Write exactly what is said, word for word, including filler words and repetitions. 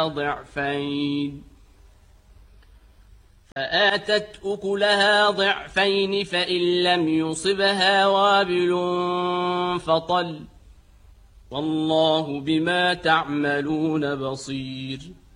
ضعفين فآتت أكلها ضعفين فإن لم يصبها وابل فطل والله بما تعملون بصير